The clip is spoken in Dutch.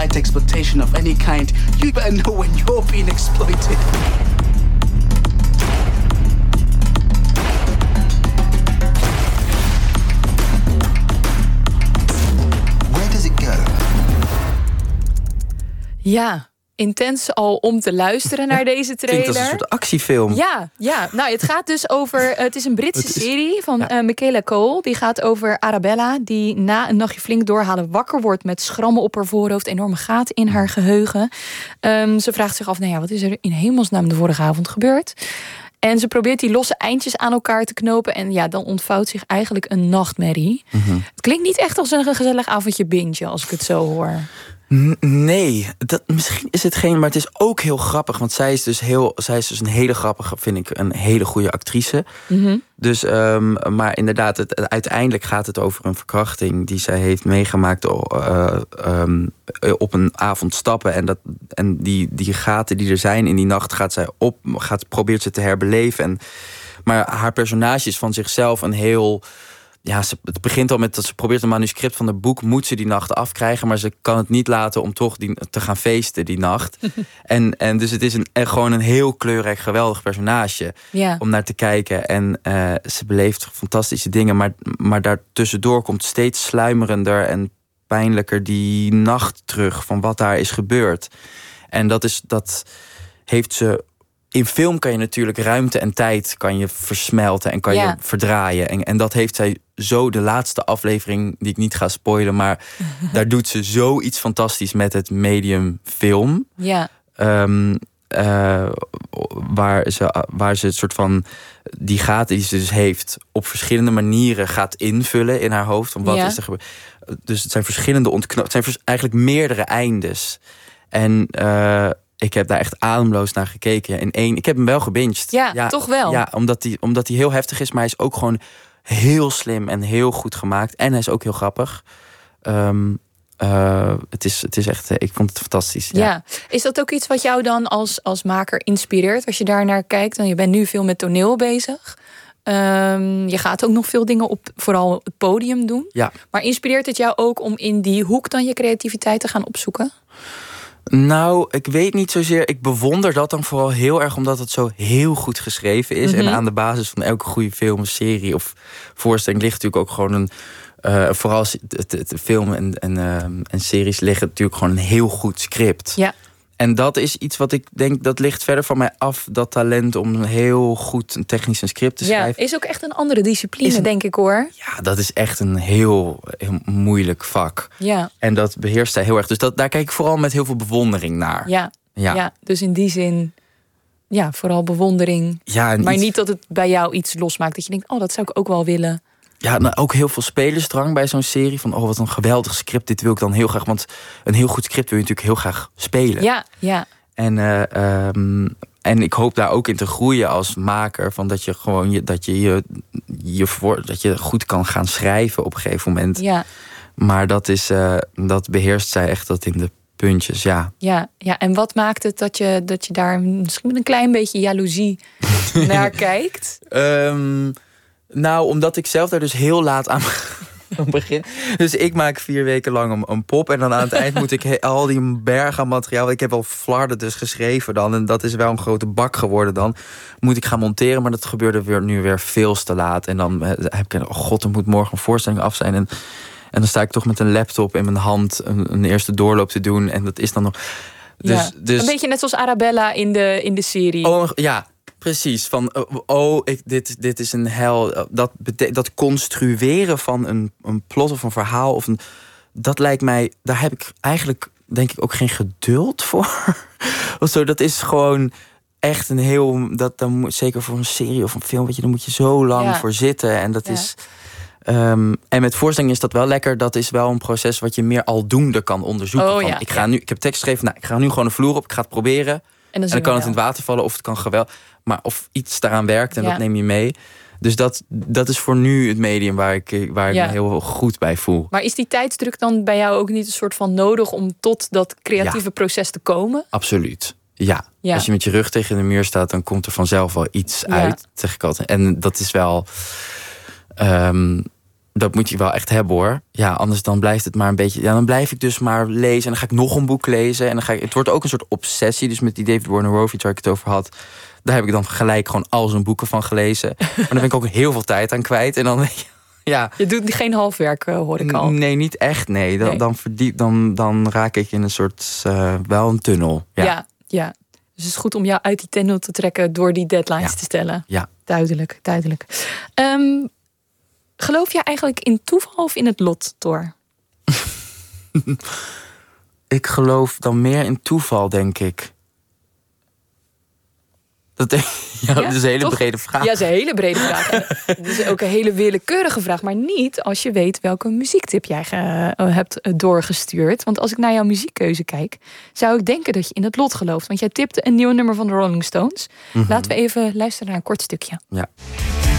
light exploitation of any kind, you better know when you're being exploited. Where does it go? Ja, intens al om te luisteren naar deze trailer. Klinkt als een soort actiefilm. Ja. Nou, het gaat dus over... Het is een Britse serie van Michaela Cole. Die gaat over Arabella, die na een nachtje flink doorhalen wakker wordt met schrammen op haar voorhoofd, enorme gaten in haar geheugen. Ze vraagt zich af, wat is er in hemelsnaam de vorige avond gebeurd? En ze probeert die losse eindjes aan elkaar te knopen. En dan ontvouwt zich eigenlijk een nachtmerrie. Mm-hmm. Het klinkt niet echt als een gezellig avondje binge, als ik het zo hoor. Nee, misschien is het geen, maar het is ook heel grappig. Want zij is dus een hele grappige, vind ik, een hele goede actrice. Mm-hmm. Dus, maar inderdaad, uiteindelijk gaat het over een verkrachting die zij heeft meegemaakt op een avond stappen. En die gaten die er zijn in die nacht probeert ze te herbeleven. Maar haar personage is van zichzelf een heel... Ja, het begint al met dat ze probeert een manuscript van het boek, moet ze die nacht afkrijgen, maar ze kan het niet laten om toch te gaan feesten die nacht. en dus het is gewoon een heel kleurrijk, geweldig personage om naar te kijken. En ze beleeft fantastische dingen, maar daartussendoor komt steeds sluimerender en pijnlijker die nacht terug van wat daar is gebeurd. En dat heeft ze... In film kan je natuurlijk ruimte en tijd kan je versmelten en kan je verdraaien. En dat heeft zij zo, de laatste aflevering, die ik niet ga spoilen, maar daar doet ze zoiets fantastisch met het medium film. Ja. Waar ze het soort van die gaten die ze dus heeft op verschillende manieren gaat invullen in haar hoofd. Van wat is er gebeurd? Dus het zijn verschillende ontknopingen. Het zijn eigenlijk meerdere eindes. En ik heb daar echt ademloos naar gekeken. Ik heb hem wel gebinged. Ja, toch wel. Ja, omdat hij heel heftig is, maar hij is ook gewoon heel slim en heel goed gemaakt. En hij is ook heel grappig. Het is echt, ik vond het fantastisch. Ja. Is dat ook iets wat jou dan als maker inspireert? Als je daar naar kijkt, dan je bent nu veel met toneel bezig. Je gaat ook nog veel dingen op vooral het podium doen. Ja. Maar inspireert het jou ook om in die hoek dan je creativiteit te gaan opzoeken? Nou, ik weet niet zozeer. Ik bewonder dat dan vooral heel erg omdat het zo heel goed geschreven is. Mm-hmm. En aan de basis van elke goede film, serie of voorstelling ligt natuurlijk ook gewoon vooral het film en series liggen natuurlijk gewoon een heel goed script. Ja. En dat is iets wat ik denk, dat ligt verder van mij af, dat talent om een heel goed een technisch script te schrijven. Ja, is ook echt een andere discipline, denk ik hoor. Ja, dat is echt een heel moeilijk vak. Ja. En dat beheerst zij heel erg. Dus daar kijk ik vooral met heel veel bewondering naar. Ja, dus in die zin, vooral bewondering. Ja, maar niet dat het bij jou iets losmaakt. Dat je denkt, dat zou ik ook wel willen. Ja, nou, ook heel veel spelersdrang bij zo'n serie. Van, wat een geweldig script, dit wil ik dan heel graag. Want een heel goed script wil je natuurlijk heel graag spelen. Ja. En ik hoop daar ook in te groeien als maker. Van dat je gewoon dat je goed kan gaan schrijven op een gegeven moment. Ja. Maar dat beheerst zij echt tot in de puntjes, Ja, en wat maakt het dat je daar misschien met een klein beetje jaloezie naar kijkt? Nou, omdat ik zelf daar dus heel laat aan begin. Dus ik maak 4 weken lang een pop. En dan aan het eind moet ik al die berg aan materiaal. Ik heb al flarden dus geschreven dan. En dat is wel een grote bak geworden dan. Moet ik gaan monteren. Maar dat gebeurde nu weer veel te laat. En dan heb ik, er moet morgen een voorstelling af zijn. En dan sta ik toch met een laptop in mijn hand een eerste doorloop te doen. En dat is dan nog... Dus, een beetje net zoals Arabella in de serie. Oh, ja. Precies, van dit is een hel. Dat construeren van een plot of een verhaal dat lijkt mij, daar heb ik eigenlijk denk ik ook geen geduld voor. Of zo, dat is gewoon echt een heel, zeker voor een serie of een film, daar moet je zo lang voor zitten en dat is. En met voorstellingen is dat wel lekker. Dat is wel een proces wat je meer aldoende kan onderzoeken. Ik heb tekst geschreven, ik ga nu gewoon de vloer op, ik ga het proberen. En dan kan het in het water vallen of het kan geweldig. Maar of iets daaraan werkt en dat neem je mee. Dus dat is voor nu het medium waar ik me heel goed bij voel. Maar is die tijdsdruk dan bij jou ook niet een soort van nodig om tot dat creatieve proces te komen? Absoluut. Ja. Als je met je rug tegen de muur staat, dan komt er vanzelf wel iets uit, zeg ik altijd. En dat is wel... Dat moet je wel echt hebben, hoor. Ja, anders dan blijft het maar een beetje... Ja, dan blijf ik dus maar lezen. En dan ga ik nog een boek lezen. En dan het wordt ook een soort obsessie. Dus met die David Warner Rovitch waar ik het over had... daar heb ik dan gelijk gewoon al zijn boeken van gelezen. Maar daar ben ik ook heel veel tijd aan kwijt. En dan... Ja. Je doet geen halfwerk, hoor ik al. Nee, niet echt, nee. Dan raak ik in een soort... wel een tunnel. Ja. Dus het is goed om jou uit die tunnel te trekken... door die deadlines te stellen. Ja. Duidelijk. Geloof jij eigenlijk in toeval of in het lot, Thor? Ik geloof dan meer in toeval, denk ik. Dat is een hele brede vraag. Ja, dat is een hele brede vraag. Het is ook een hele willekeurige vraag. Maar niet als je weet welke muziektip jij hebt doorgestuurd. Want als ik naar jouw muziekkeuze kijk... zou ik denken dat je in het lot gelooft. Want jij tipte een nieuw nummer van de Rolling Stones. Mm-hmm. Laten we even luisteren naar een kort stukje. Ja.